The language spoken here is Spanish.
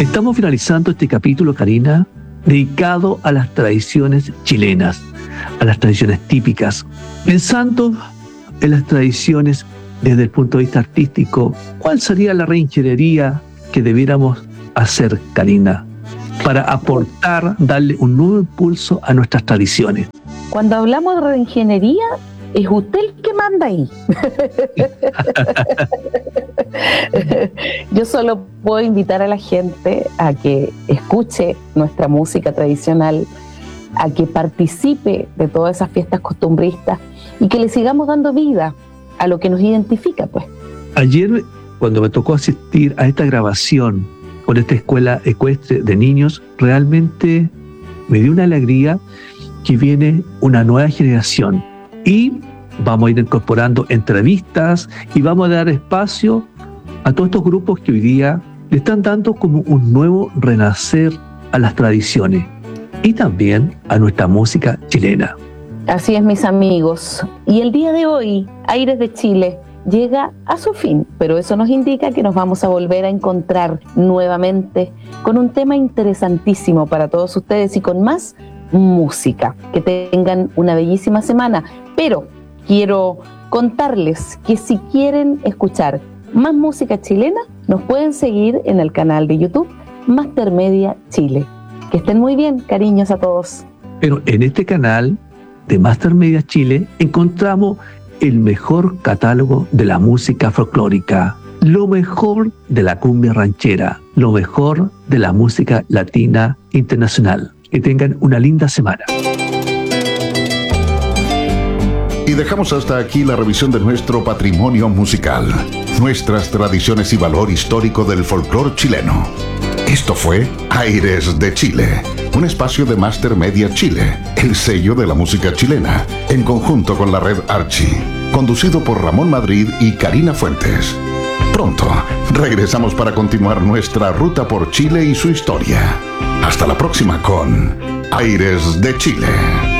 Estamos finalizando este capítulo, Karina, dedicado a las tradiciones chilenas, a las tradiciones típicas. Pensando en las tradiciones desde el punto de vista artístico, ¿cuál sería la reingeniería que debiéramos hacer, Karina, para aportar, darle un nuevo impulso a nuestras tradiciones? Cuando hablamos de reingeniería, es usted el que manda ahí. Yo solo puedo invitar a la gente a que escuche nuestra música tradicional, a que participe de todas esas fiestas costumbristas y que le sigamos dando vida a lo que nos identifica, pues. Ayer, cuando me tocó asistir a esta grabación con esta escuela ecuestre de niños, realmente me dio una alegría que viene una nueva generación y vamos a ir incorporando entrevistas y vamos a dar espacio a todos estos grupos que hoy día le están dando como un nuevo renacer a las tradiciones y también a nuestra música chilena. Así es, mis amigos. Y el día de hoy, Aires de Chile llega a su fin, pero eso nos indica que nos vamos a volver a encontrar nuevamente con un tema interesantísimo para todos ustedes y con más música. Que tengan una bellísima semana, pero quiero contarles que si quieren escuchar más música chilena, nos pueden seguir en el canal de YouTube Master Media Chile. Que estén muy bien, cariños a todos. Pero en este canal de Master Media Chile encontramos el mejor catálogo de la música folclórica, lo mejor de la cumbia ranchera, lo mejor de la música latina internacional. Que tengan una linda semana. Y dejamos hasta aquí la revisión de nuestro patrimonio musical, nuestras tradiciones y valor histórico del folclore chileno. Esto fue Aires de Chile, un espacio de Master Media Chile, el sello de la música chilena, en conjunto con la red Archie, conducido por Ramón Madrid y Karina Fuentes. Pronto regresamos para continuar nuestra ruta por Chile y su historia. Hasta la próxima con Aires de Chile.